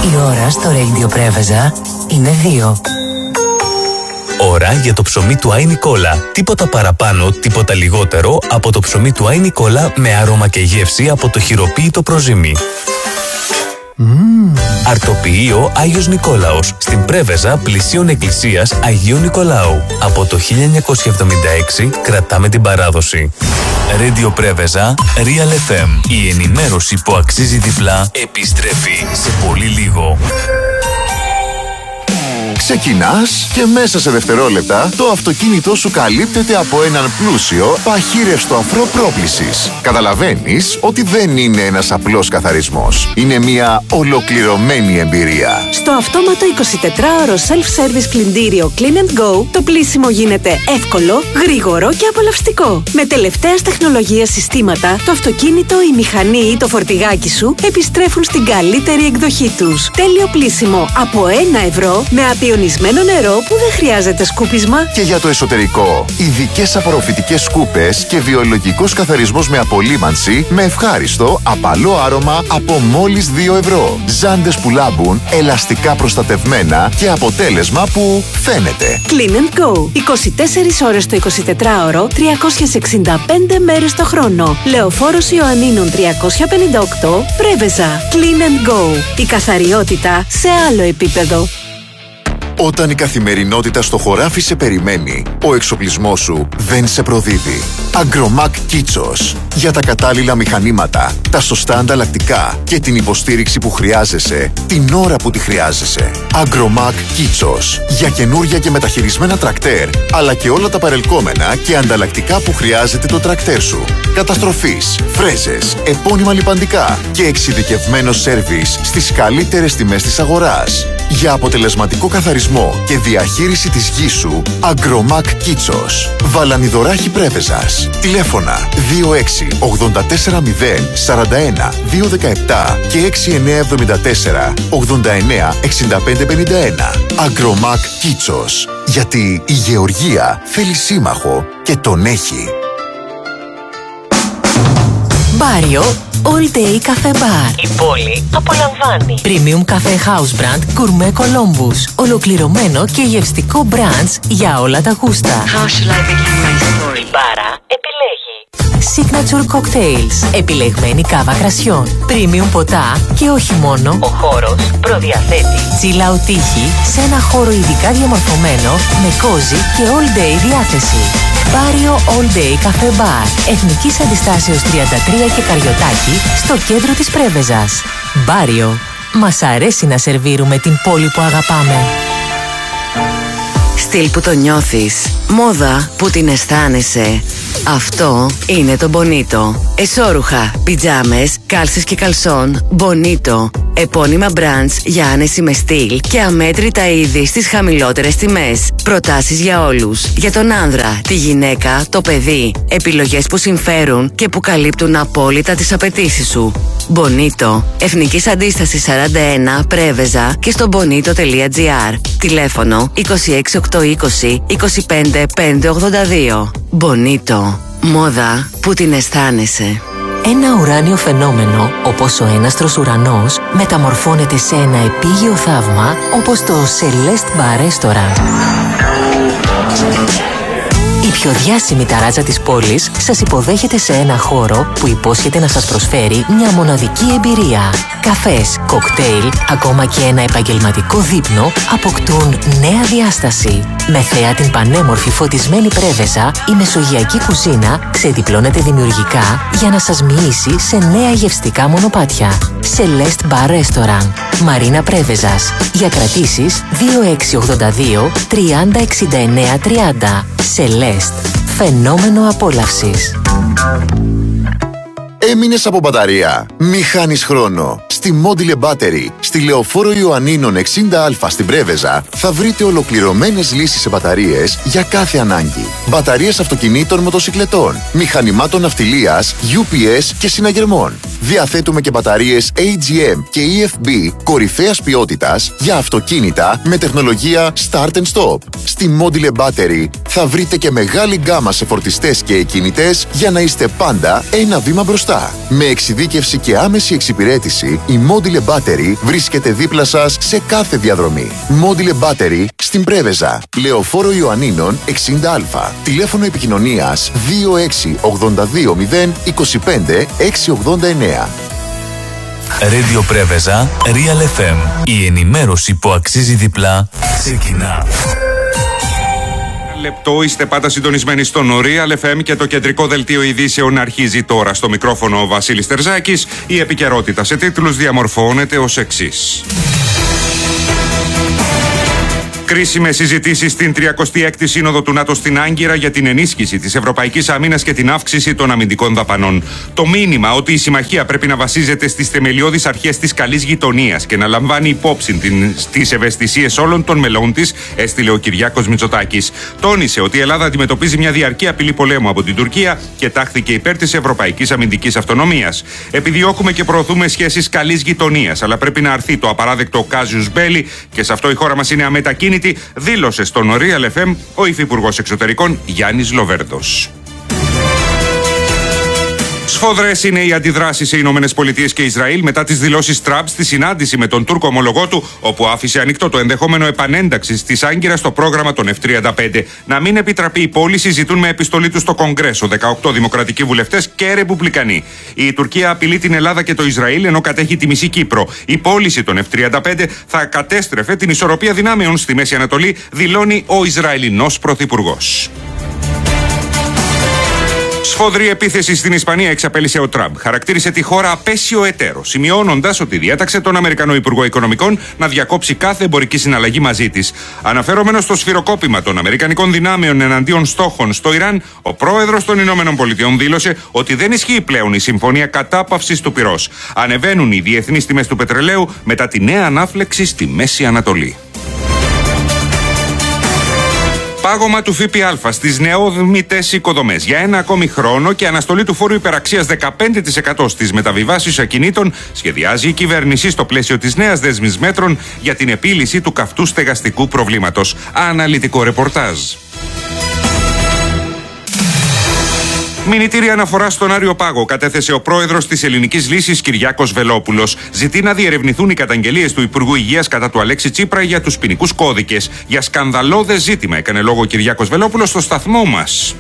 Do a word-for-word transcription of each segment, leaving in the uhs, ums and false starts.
Η ώρα στο Radio Πρέβεζα είναι δύο. Ώρα για το ψωμί του Άι Νικόλα. Τίποτα παραπάνω, τίποτα λιγότερο από το ψωμί του Άι Νικόλα με άρωμα και γεύση από το χειροποίητο προζύμι. Mm. Αρτοποιείο Άγιος Νικόλαος, στην Πρέβεζα πλησίων εκκλησίας Αγίου Νικολάου. Από το χίλια εννιακόσια εβδομήντα έξι κρατάμε την παράδοση. Radio Πρέβεζα, Real εφ εμ. Η ενημέρωση που αξίζει διπλά επιστρέφει σε πολύ λίγο. Ξεκινάς και μέσα σε δευτερόλεπτα το αυτοκίνητό σου καλύπτεται από έναν πλούσιο παχύρευστο αφρό πρόκλησης. Καταλαβαίνεις ότι δεν είναι ένας απλός καθαρισμός. Είναι μια ολοκληρωμένη εμπειρία. Στο αυτόματο εικοσιτετράωρο self-service πλυντήριο Clean and Go, το πλύσιμο γίνεται εύκολο, γρήγορο και απολαυστικό. Με τελευταίας τεχνολογίας συστήματα, το αυτοκίνητο, η μηχανή ή το φορτηγάκι σου επιστρέφουν στην καλύτερη εκδοχή τους. Τέλειο πλύσιμο από ένα ευρώ με απειονισμένο νερό που δεν χρειάζεται σκούπισμα. Και για το εσωτερικό, ειδικές απορροφητικές σκούπες και βιολογικός καθαρισμός με απολύμανση με ευχάριστο, απαλό άρωμα από μόλις δύο ευρώ. Ζάντες που λάμπουν, ελαστικά προστατευμένα και αποτέλεσμα που φαίνεται. Clean and Go. είκοσι τέσσερις ώρες το εικοσιτετράωρο, τριακόσιες εξήντα πέντε μέρες το χρόνο. Λεωφόρος Ιωαννίνων τριακόσια πενήντα οκτώ, Πρέβεζα. Clean and Go. Η καθαριότητα σε άλλο επίπεδο. Όταν η καθημερινότητα στο χωράφι σε περιμένει, ο εξοπλισμός σου δεν σε προδίδει. Agromac Kitsos. Για τα κατάλληλα μηχανήματα, τα σωστά ανταλλακτικά και την υποστήριξη που χρειάζεσαι, την ώρα που τη χρειάζεσαι. Agromac Kitsos. Για καινούρια και μεταχειρισμένα τρακτέρ, αλλά και όλα τα παρελκόμενα και ανταλλακτικά που χρειάζεται το τρακτέρ σου. Καταστροφής, φρέζες, επώνυμα λιπαντικά και εξειδικευμένο σέρβις στις καλύτερες τιμές της αγοράς. Για αποτελεσματικό καθαρισμό και διαχείριση της γης σου, Agromac Kitsos. Βαλανιδωράχη Πρέβεζας. Τηλέφωνα δύο έξι ογδόντα τέσσερα μηδέν σαράντα ένα διακόσια δεκαεπτά και έξι εννιά εβδομήντα τέσσερα ογδόντα εννιά εξήντα πέντε πενήντα ένα. Agromac Kitsos. Γιατί η γεωργία θέλει σύμμαχο και τον έχει. Μπάριο All Day Cafe Bar. Η πόλη απολαμβάνει. Premium Cafe House Brand Gourmet Columbus. Ολοκληρωμένο και γευστικό branch για όλα τα γούστα. How shall I begin my story? Η μπάρα επιλέγει. Signature Cocktails. Επιλεγμένη κάβα κρασιών. Premium ποτά και όχι μόνο. Ο χώρος προδιαθέτει chill out τύχη σε ένα χώρο ειδικά διαμορφωμένο με cozy και all day διάθεση. Μπάριο All Day Cafe Bar. Εθνικής Αντιστάσεως τριάντα τρία και Καριωτάκη, στο κέντρο της Πρέβεζας. Μπάριο. Μας αρέσει να σερβίρουμε την πόλη που αγαπάμε. Στυλ που το νιώθεις. Μόδα που την αισθάνεσαι. Αυτό είναι το Bonito. Εσώρουχα, πιτζάμες, κάλσες και καλσόν. Bonito. Επώνυμα brands για άνεση με στυλ και αμέτρητα είδη στις χαμηλότερες τιμές. Προτάσεις για όλους. Για τον άνδρα, τη γυναίκα, το παιδί. Επιλογές που συμφέρουν και που καλύπτουν απόλυτα τις απαιτήσεις σου. Bonito. Εθνικής Αντίστασης σαράντα ένα, Πρέβεζα και στο bonito τελεία gr. Τηλέφωνο είκοσι έξι οκτακόσια είκοσι είκοσι πέντε πεντακόσια ογδόντα δύο. Bonito. Μόδα που την αισθάνεσαι. Ένα ουράνιο φαινόμενο, όπως ο έναστρος ουρανός, μεταμορφώνεται σε ένα επίγειο θαύμα, όπως το Celeste Bar Restaurant. Η πιο διάσημη ταράτσα της πόλης σας υποδέχεται σε ένα χώρο που υπόσχεται να σας προσφέρει μια μοναδική εμπειρία. Καφές, κοκτέιλ, ακόμα και ένα επαγγελματικό δείπνο αποκτούν νέα διάσταση. Με θέα την πανέμορφη φωτισμένη Πρέβεζα, η μεσογειακή κουζίνα ξεδιπλώνεται δημιουργικά για να σας μοιήσει σε νέα γευστικά μονοπάτια. Celeste Bar Restaurant, Μαρίνα Πρέβεζας. Για κρατήσεις δύο έξι ογδόντα δύο τριάντα εξήντα εννέα τριάντα. Celeste. Φαινόμενο απόλαυσης. Έμεινες από μπαταρία? Μη χάνεις χρόνο. Στη Module Battery, στη Λεωφόρο Ιωαννίνων εξήντα α στην Πρέβεζα, θα βρείτε ολοκληρωμένες λύσεις σε μπαταρίες για κάθε ανάγκη. Μπαταρίες αυτοκινήτων, μοτοσικλετών, μηχανημάτων ναυτιλίας, γιου πι ες και συναγερμών. Διαθέτουμε και μπαταρίες έι τζι εμ και ι εφ μπι κορυφαίας ποιότητας για αυτοκίνητα με τεχνολογία Start and Stop. Στη Modile Battery θα βρείτε και μεγάλη γκάμα σε φορτιστές και εκκίνητες για να είστε πάντα ένα βήμα μπροστά. Με εξειδίκευση και άμεση εξυπηρέτηση, η Modile Battery βρίσκεται δίπλα σας σε κάθε διαδρομή. Modile Battery στην Πρέβεζα, Λεωφόρο Ιωαννίνων εξήντα α. Τηλέφωνο επικοινωνίας δύο έξι ογδόντα δύο μηδέν είκοσι πέντε εξακόσια ογδόντα εννέα. Radio Πρέβεζα, Real εφ εμ. Η ενημέρωση που αξίζει διπλά ξεκινά. Λεπτό, είστε πάντα συντονισμένοι στον Real εφ εμ και το κεντρικό δελτίο ειδήσεων αρχίζει τώρα. Στο μικρόφωνο ο Βασίλης Τερζάκης. Η επικαιρότητα σε τίτλους διαμορφώνεται ως εξής. Κρίσιμες συζητήσεις στην τριακοστή έκτη Σύνοδο του ΝΑΤΟ στην Άγκυρα για την ενίσχυση της ευρωπαϊκής άμυνας και την αύξηση των αμυντικών δαπανών. Το μήνυμα ότι η συμμαχία πρέπει να βασίζεται στις θεμελιώδεις αρχές της καλής γειτονίας και να λαμβάνει υπόψη τις ευαισθησίες όλων των μελών της, έστειλε ο Κυριάκος Μητσοτάκης. Τόνισε ότι η Ελλάδα αντιμετωπίζει μια διαρκή απειλή πολέμου από την Τουρκία και τάχθηκε υπέρ της ευρωπαϊκής αμυντικής αυτονομίας. Επιδιώκουμε και προωθούμε σχέσεις καλής γειτονίας, αλλά πρέπει να αρθεί το απαράδεκτο casus belli και σε αυτό η χώρα μας είναι αμετακίνητη, δήλωσε στον Real εφ εμ ο Υφυπουργός Εξωτερικών Γιάννης Λοβέρδος. Σφοδρές είναι οι αντιδράσεις σε Ηνωμένες Πολιτείες και Ισραήλ μετά τις δηλώσεις Τραμπ στη συνάντηση με τον Τούρκο ομολογό του, όπου άφησε ανοιχτό το ενδεχόμενο επανένταξης της Άγκυρας στο πρόγραμμα των εφ τριάντα πέντε. Να μην επιτραπεί η πώληση ζητούν με επιστολή του στο Κογκρέσο δεκαοκτώ δημοκρατικοί βουλευτές και ρεπουμπλικανοί. Η Τουρκία απειλεί την Ελλάδα και το Ισραήλ ενώ κατέχει τη μισή Κύπρο. Η πώληση των εφ τριάντα πέντε θα κατέστρεφε την ισορροπία δυνάμεων στη Μέση Ανατολή, δηλώνει ο Ισραηλινός Πρωθυπουργός. Σφοδρή επίθεση στην Ισπανία εξαπέλυσε ο Τραμπ. Χαρακτήρισε τη χώρα απέσιο εταίρο, σημειώνοντας ότι διέταξε τον Αμερικανό Υπουργό Οικονομικών να διακόψει κάθε εμπορική συναλλαγή μαζί της. Αναφερόμενος στο σφυροκόπημα των Αμερικανικών δυνάμεων εναντίον στόχων στο Ιράν, ο πρόεδρος των Ηνωμένων Πολιτειών δήλωσε ότι δεν ισχύει πλέον η συμφωνία κατάπαυσης του πυρός. Ανεβαίνουν οι διεθνείς τιμές του πετρελαίου μετά τη νέα ανάφλεξη στη Μέση Ανατολή. Πάγωμα του ΦΠΑ στις νεόδμητες οικοδομές για ένα ακόμη χρόνο και αναστολή του φόρου υπεραξίας δεκαπέντε τοις εκατό στις μεταβιβάσεις ακινήτων σχεδιάζει η κυβέρνηση στο πλαίσιο της νέας δέσμης μέτρων για την επίλυση του καυτού στεγαστικού προβλήματος. Αναλυτικό ρεπορτάζ. Μηνυτήρια αναφορά στον Άριο Πάγο κατέθεσε ο πρόεδρος της Ελληνικής Λύσης Κυριάκος Βελόπουλος. Ζητεί να διερευνηθούν οι καταγγελίες του Υπουργού Υγείας κατά του Αλέξη Τσίπρα για τους ποινικούς κώδικες. Για σκανδαλώδες ζήτημα έκανε λόγο ο Κυριάκος Βελόπουλος στο σταθμό μας.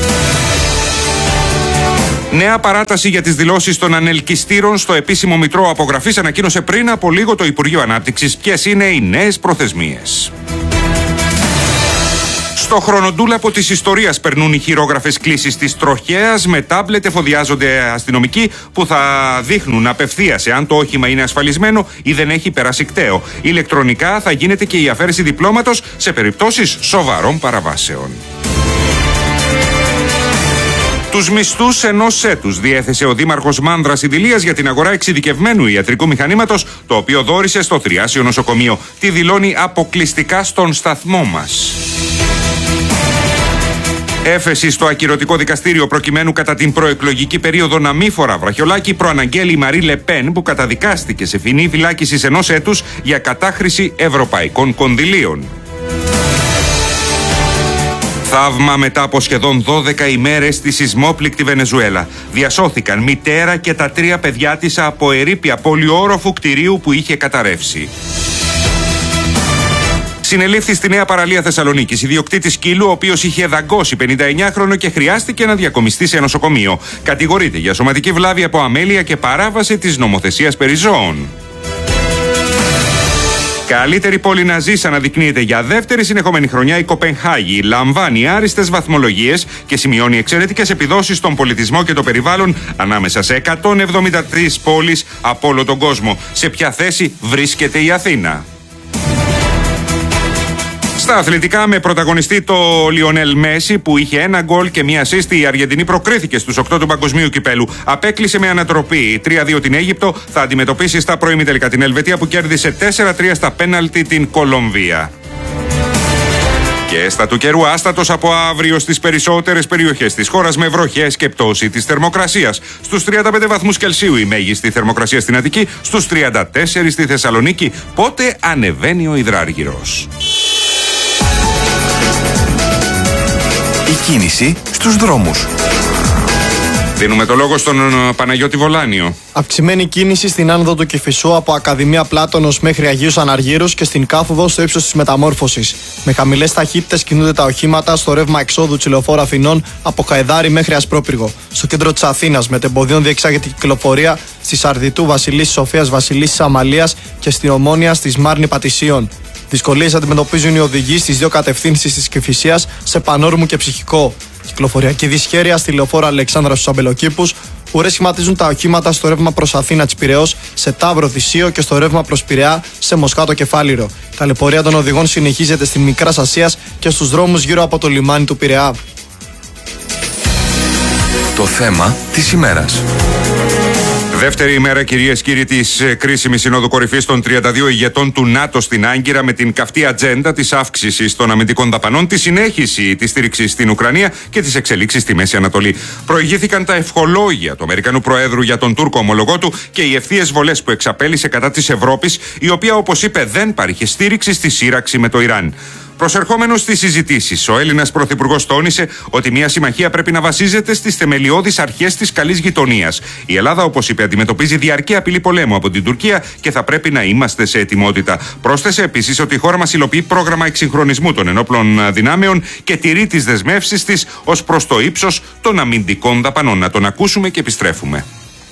Νέα παράταση για τις δηλώσεις των ανελκυστήρων στο επίσημο μητρό απογραφής ανακοίνωσε πριν από λίγο το Υπουργείο Ανάπτυξης ποιες είναι οι νέες προθεσμίες. Στο χρονοτούλαπο της ιστορίας περνούν οι χειρόγραφες κλήσεις της τροχέας. Με τάμπλετ εφοδιάζονται αστυνομικοί που θα δείχνουν απευθείας εάν το όχημα είναι ασφαλισμένο ή δεν έχει περάσει κταίο. Ηλεκτρονικά θα γίνεται και η αφαίρεση διπλώματος σε περιπτώσεις σοβαρών παραβάσεων. Τους μισθούς ενός έτους διέθεσε ο Δήμαρχος Μάνδρας Ιδηλίας για την αγορά εξειδικευμένου ιατρικού μηχανήματος, το οποίο δώρισε στο Θριάσιο Νοσοκομείο. Τι δηλώνει αποκλειστικά στον σταθμό μας. Έφεση στο ακυρωτικό δικαστήριο προκειμένου κατά την προεκλογική περίοδο να μη φορά βραχιολάκι προαναγγέλει η Μαρί Λεπέν, που καταδικάστηκε σε ποινή φυλάκισης ενός έτους για κατάχρηση ευρωπαϊκών κονδυλίων. Θαύμα μετά από σχεδόν δώδεκα ημέρες στη σεισμόπληκτη Βενεζουέλα. Διασώθηκαν μητέρα και τα τρία παιδιά της από ερείπια πολυόροφου κτηρίου που είχε καταρρεύσει. Συνελήφθη στη Νέα Παραλία Θεσσαλονίκης ιδιοκτήτης σκύλου, ο οποίος είχε δαγκώσει πενηνταεννιάχρονο και χρειάστηκε να διακομιστεί σε νοσοκομείο. Κατηγορείται για σωματική βλάβη από αμέλεια και παράβαση της νομοθεσίας περί ζώων. Καλύτερη πόλη να ζεις αναδεικνύεται για δεύτερη συνεχόμενη χρονιά η Κοπενχάγη. Λαμβάνει άριστες βαθμολογίες και σημειώνει εξαιρετικές επιδόσεις στον πολιτισμό και το περιβάλλον ανάμεσα σε εκατόν εβδομήντα τρεις πόλεις από όλο τον κόσμο. Σε ποια θέση βρίσκεται η Αθήνα? Στα αθλητικά, με πρωταγωνιστή το Λιονέλ Μέση που είχε ένα γκολ και μία ασίστη, η Αργεντινή προκρίθηκε στους οκτώ του Παγκοσμίου Κυπέλου. Απέκλεισε με ανατροπή τρία δύο την Αίγυπτο, θα αντιμετωπίσει στα προημιτελικά την Ελβετία που κέρδισε τέσσερα τρία στα πέναλτι την Κολομβία. Και στα του καιρού, άστατος από αύριο στις περισσότερες περιοχές της χώρας, με βροχές και πτώση της θερμοκρασίας. Στους τριάντα πέντε βαθμούς Κελσίου η μέγιστη θερμοκρασία στην Αττική, στους τριάντα τέσσερα στη Θεσσαλονίκη. Πότε ανεβαίνει ο υδράργυρος. Η κίνηση στους δρόμους. Δίνουμε το λόγο στον Παναγιώτη Βολάνιο. Αυξημένη κίνηση στην άνοδο του Κηφισού από Ακαδημία Πλάτωνος μέχρι Αγίους Αναργύρους και στην κάθοδο στο ύψος της Μεταμόρφωσης. Με χαμηλές ταχύτητες κινούνται τα οχήματα στο ρεύμα εξόδου Τσιλεοφόρου Αθηνών από Χαϊδάρη μέχρι Ασπρόπυργο. Στο κέντρο της Αθήνας, με τεμποδίων διεξάγεται κυκλοφορία στη Σαρδιτού Βασιλίσσης Σοφίας Βασιλίσσης Αμαλίας και στην Ομόνια στη Μάρνη Πατησίων. Δυσκολίες αντιμετωπίζουν οι οδηγοί στις δύο κατευθύνσεις της Κηφισίας σε Πανόρμου και Ψυχικό. Κυκλοφοριακή δυσχέρεια στη λεωφόρο Αλεξάνδρα στους Αμπελοκήπους. Ουρές σχηματίζουν τα οχήματα στο ρεύμα προς Αθήνα της Πειραιώς, σε Ταύρο Θησίο και στο ρεύμα προς Πειραιά, σε Μοσχάτο Κεφάλιρο. Η ταλαιπωρία των οδηγών συνεχίζεται στην Μικράς Ασίας και στους δρόμους γύρω από το λιμάνι του Πειραιά. Το θέμα της ημέρας. Δεύτερη ημέρα, κυρίες και κύριοι, της κρίσιμης συνόδου κορυφής των τριάντα δύο ηγετών του ΝΑΤΟ στην Άγκυρα, με την καυτή ατζέντα της αύξησης των αμυντικών δαπανών, τη συνέχιση της στήριξης στην Ουκρανία και τις εξελίξεις στη Μέση Ανατολή. Προηγήθηκαν τα ευχολόγια του Αμερικανού Προέδρου για τον Τούρκο ομολογό του και οι ευθείες βολές που εξαπέλυσε κατά της Ευρώπης, η οποία, όπως είπε, δεν παρήχε στήριξη στη σύραξη με το Ιράν. Προσερχόμενος στις συζητήσεις, ο Έλληνας Πρωθυπουργός τόνισε ότι μια συμμαχία πρέπει να βασίζεται στις θεμελιώδεις αρχές της καλής γειτονίας. Η Ελλάδα, όπως είπε, αντιμετωπίζει διαρκή απειλή πολέμου από την Τουρκία και θα πρέπει να είμαστε σε ετοιμότητα. Πρόσθεσε επίσης ότι η χώρα μας υλοποιεί πρόγραμμα εξυγχρονισμού των ενόπλων δυνάμεων και τηρεί τις δεσμεύσεις της ως προς το ύψος των αμυντικών δαπανών. Να τον ακούσουμε και επιστρέφουμε.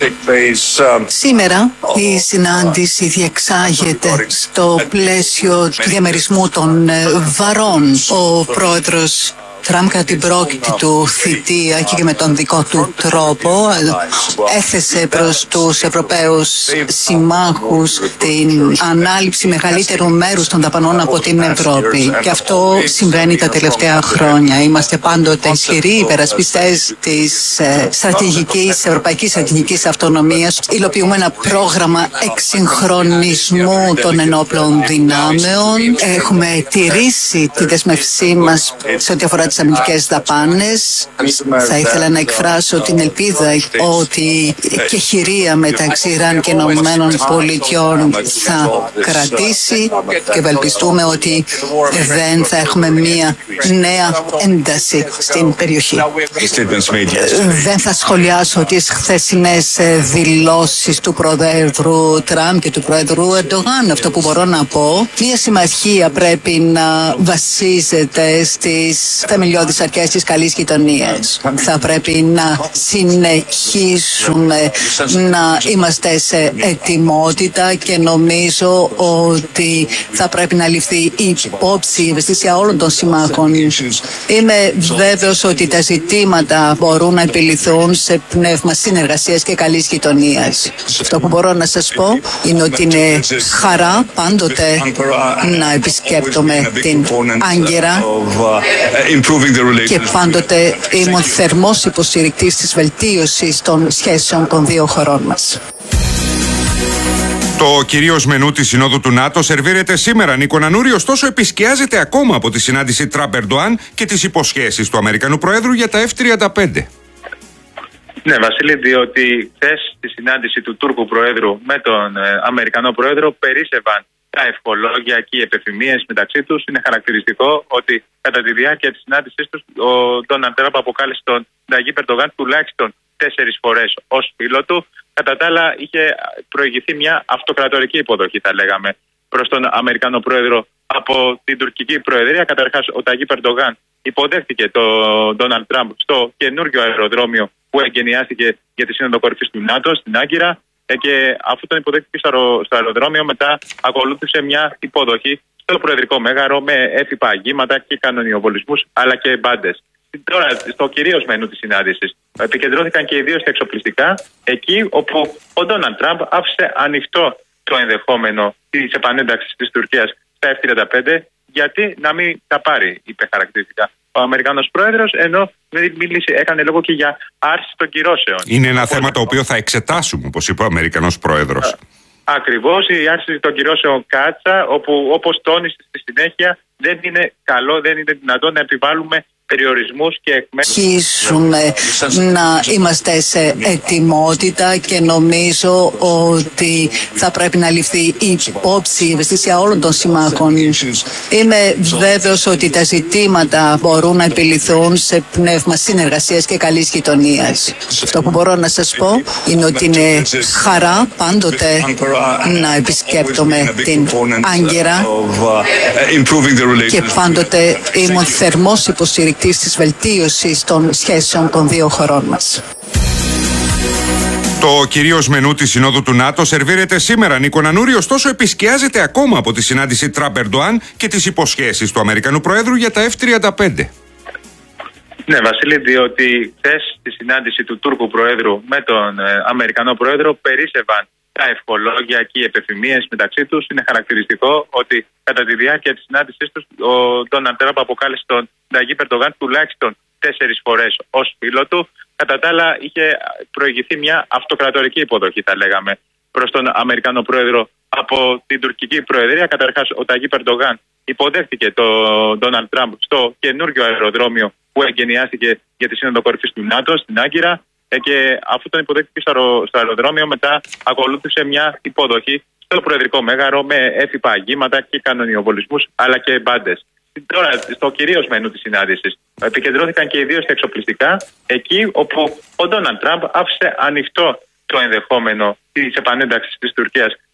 Σήμερα η συνάντηση διεξάγεται στο πλαίσιο του διαμερισμού των βαρών. Ο πρόεδρος Τραμπ, κατά την πρώτη του θητεία και με τον δικό του τρόπο, έθεσε προς τους Ευρωπαίους συμμάχους την ανάληψη μεγαλύτερου μέρους των δαπανών από την Ευρώπη. Και αυτό συμβαίνει τα τελευταία χρόνια. Είμαστε πάντοτε ισχυροί υπερασπιστές της στρατηγικής, ευρωπαϊκής στρατηγικής αυτονομίας. Υλοποιούμε ένα πρόγραμμα εξυγχρονισμού των ενόπλων δυνάμεων. Έχουμε τηρήσει τη δεσμευσή μας σε ό,τι αφορά τις αμυντικές δαπάνες. Θα ήθελα να εκφράσω την ελπίδα ότι η κεχηρία μεταξύ Ιράν και Ηνωμένων Πολιτειών θα κρατήσει και ευελπιστούμε ότι δεν θα έχουμε μία νέα ένταση στην περιοχή. Δεν θα σχολιάσω τις χθεσινές δηλώσεις του Προέδρου Τραμπ και του Προέδρου Ερντογάν. Αυτό που μπορώ να πω, μία συμμαχία πρέπει να βασίζεται στις θεμελιώδεις αρχές της καλής γειτονίας. Θα πρέπει να συνεχίσουμε να είμαστε σε ετοιμότητα και νομίζω ότι θα πρέπει να ληφθεί υπόψη η ευαισθησία όλων των συμμάχων. Είμαι βέβαιος ότι τα ζητήματα μπορούν να επιληθούν σε πνεύμα συνεργασίας και καλής γειτονίας. Αυτό που μπορώ να σας πω είναι ότι είναι χαρά πάντοτε να επισκέπτομαι την Άγκυρα και πάντοτε ήμουν θερμός υποστηρικτής της βελτίωσης των σχέσεων των δύο χωρών μας. Το κυρίως μενού της Συνόδου του ΝΑΤΟ σερβίρεται σήμερα, Νίκο Νανούρη, ωστόσο επισκιάζεται ακόμα από τη συνάντηση Τραμπ-Ερντοάν και τις υποσχέσεις του Αμερικανού Προέδρου για τα εφ τριάντα πέντε. Ναι, Βασίλη, διότι χθες στη συνάντηση του Τούρκου Προέδρου με τον ε, Αμερικανό Πρόεδρο περίσσευαν τα ευχολόγια και οι επιθυμίες μεταξύ τους. Είναι χαρακτηριστικό ότι κατά τη διάρκεια της συνάντησής τους ο Ντόναλντ Τραμπ αποκάλεσε τον Ταγίπ Ερντογάν τουλάχιστον τέσσερις φορές ως φίλο του. Κατά τα άλλα, είχε προηγηθεί μια αυτοκρατορική υποδοχή, θα λέγαμε, προς τον Αμερικανό Πρόεδρο από την τουρκική Προεδρία. Καταρχάς, ο Ταγίπ Ερντογάν υποδέχτηκε τον Ντόναλντ Τραμπ στο καινούργιο αεροδρόμιο που εγκαινιάστηκε για τη Σύνοδο Κορυφής του ΝΑΤΟ στην Άγκυρα. Και αφού τον υποδέχτηκε στο αεροδρόμιο, μετά ακολούθησε μια υποδοχή στο Προεδρικό Μέγαρο με έτυπα αγγίματα και κανονιοβολισμούς αλλά και μπάντες. Τώρα, στο κυρίως μενού της συνάντησης, επικεντρώθηκαν και οι δύο στα εξοπλιστικά, εκεί όπου ο Ντόναλντ Τραμπ άφησε ανοιχτό το ενδεχόμενο της επανένταξης της Τουρκίας στα εφ τριάντα πέντε, γιατί να μην τα πάρει, είπε χαρακτηριστικά ο Αμερικανός Πρόεδρος, ενώ μίλησε, έκανε λόγο και για άρση των κυρώσεων. Είναι ένα θέμα το οποίο θα εξετάσουμε, όπως είπε ο Αμερικανός Πρόεδρος. Ακριβώς, η άρση των κυρώσεων Κάτσα, όπου όπως τόνισε στη συνέχεια δεν είναι καλό, δεν είναι δυνατόν να επιβάλλουμε περιορισμούς και εκμεταλλεύσεις. Αρχίσουμε να είμαστε σε ετοιμότητα και νομίζω ότι θα πρέπει να ληφθεί η υπόψη η ευαισθησία όλων των συμμάχων. Είμαι βέβαιος ότι τα ζητήματα μπορούν να επιληθούν σε πνεύμα συνεργασίας και καλής γειτονίας. Αυτό που μπορώ να σας πω είναι ότι είναι χαρά πάντοτε να επισκέπτομαι την Άγκυρα και πάντοτε ήμουν θερμός υποστηρικτής της βελτίωσης των σχέσεων των δύο χωρών μας. Το κυρίως μενού της Συνόδου του ΝΑΤΟ σερβίρεται σήμερα, Νίκο Νανούρη, ωστόσο επισκιάζεται ακόμα από τη συνάντηση Τραμπ-Ερντοάν και τις υποσχέσεις του Αμερικανού Προέδρου για τα εφ τριάντα πέντε. Ναι, Βασίλη, διότι χθες στη συνάντηση του Τούρκου Προέδρου με τον ε, Αμερικανό Πρόεδρο περίσσευαν τα ευχολόγια και οι επεφημίες μεταξύ τους. Είναι χαρακτηριστικό ότι κατά τη διάρκεια της συνάντησής τους ο Ντόναλντ Τραμπ αποκάλεσε τον Ταγίπ Ερντογάν τουλάχιστον τέσσερις φορές ως φίλο του. Κατά τα άλλα, είχε προηγηθεί μια αυτοκρατορική υποδοχή, θα λέγαμε, προς τον Αμερικανό Πρόεδρο από την τουρκική Προεδρία. Καταρχάς, ο Ταγίπ Ερντογάν υποδέχτηκε τον Ντόναλντ Τραμπ στο καινούργιο αεροδρόμιο που εγκαινιάστηκε για τη Σύνοδο Κορυφής του ΝΑΤΟ στην Άγκυρα. Και αφού τον υποδέχτηκε στο αεροδρόμιο, μετά ακολούθησε μια υποδοχή στο Προεδρικό Μέγαρο με έφυπα αγγίματα και κανονιοβολισμούς αλλά και μπάντες. Τώρα, στο κυρίως μενού της συνάντησης, επικεντρώθηκαν και ιδίως στα εξοπλιστικά, εκεί όπου ο Ντόναλντ Τραμπ άφησε ανοιχτό το ενδεχόμενο της επανένταξης της Τουρκίας